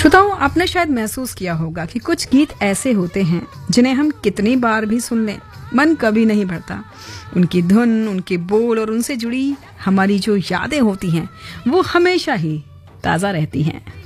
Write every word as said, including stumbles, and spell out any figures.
श्रोताओं, आपने शायद महसूस किया होगा कि कुछ गीत ऐसे होते हैं जिन्हें हम कितनी बार भी सुन लें, मन कभी नहीं भरता। उनकी धुन, उनके बोल और उनसे जुड़ी हमारी जो यादें होती हैं वो हमेशा ही ताज़ा रहती हैं।